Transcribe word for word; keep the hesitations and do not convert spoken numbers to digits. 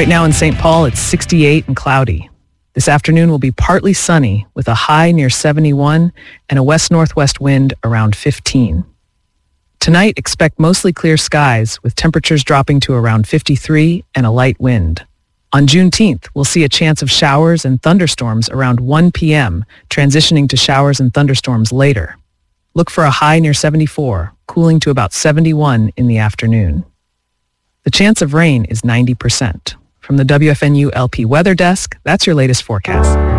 Right now in Saint Paul, it's sixty-eight and cloudy. This afternoon will be partly sunny with a high near seventy-one and a west-northwest wind around fifteen. Tonight, expect mostly clear skies with temperatures dropping to around fifty-three and a light wind. On Juneteenth, we'll see a chance of showers and thunderstorms around one p.m., transitioning to showers and thunderstorms later. Look for a high near seventy-four, cooling to about seventy-one in the afternoon. The chance of rain is ninety percent. From the W F N U L P Weather Desk, that's your latest forecast.